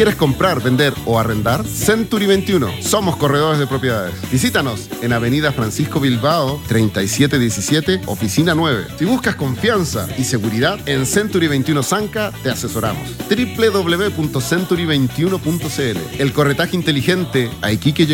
¿Quieres comprar, vender o arrendar? Century 21. Somos corredores de propiedades. Visítanos en Avenida Francisco Bilbao, 3717, Oficina 9. Si buscas confianza y seguridad, en Century 21 Zanca te asesoramos. www.century21.cl. El corretaje inteligente a Iquique llegó.